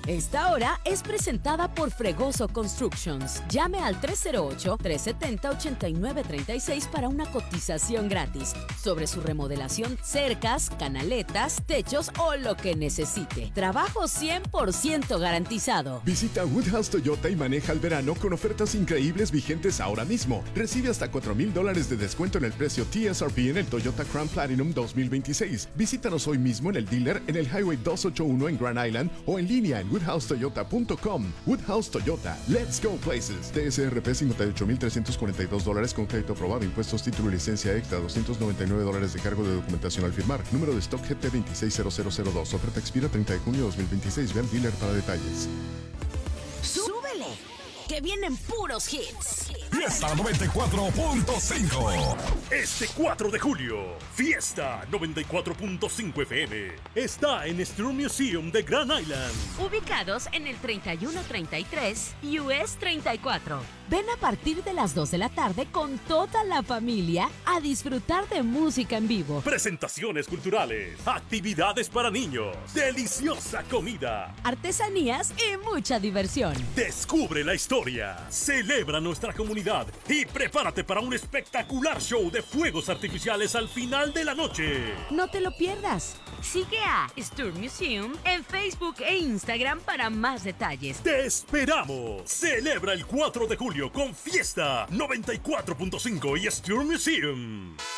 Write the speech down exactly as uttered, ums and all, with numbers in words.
Esta hora es presentada por Fregoso Constructions. Llame al tres cero ocho, tres siete cero, ocho nueve tres seis para una cotización gratis sobre su remodelación, cercas, canaletas, techos o lo que necesite. Trabajo cien por ciento garantizado. Visita Woodhouse Toyota y maneja el verano con ofertas increíbles vigentes ahora mismo. Recibe hasta cuatro mil dólares de descuento en el precio T S R P en el Toyota Crown Platinum dos mil veintiséis. Visítanos hoy mismo en el dealer en el Highway doscientos ochenta y uno en Grand Island o en línea en woodhouse toyota punto com. Woodhouse Toyota, let's go places. T S R P cincuenta y ocho mil trescientos cuarenta y dos dólares con crédito aprobado, impuestos, título y licencia extra, doscientos noventa y nueve dólares de cargo de documentación al firmar. Número de stock G T dos seis cero cero cero dos. Oferta expira treinta de junio de dos mil veintiséis. Vean dealer para detalles. ¡Súbele! Que vienen puros hits. Fiesta noventa y cuatro punto cinco. Este cuatro de julio, Fiesta noventa y cuatro punto cinco F M está en Sturm Museum de Grand Island. Ubicados en el treinta y uno treinta y tres U S treinta y cuatro. Ven a partir de las dos de la tarde con toda la familia a disfrutar de música en vivo. Presentaciones culturales, actividades para niños, deliciosa comida, artesanías y mucha diversión. Descubre la historia, celebra nuestra comunidad y prepárate para un espectacular show de fuegos artificiales al final de la noche. No te lo pierdas. Sigue a Sturm Museum en Facebook e Instagram para más detalles. ¡Te esperamos! Celebra el cuatro de julio con Fiesta noventa y cuatro punto cinco y Sturm Museum.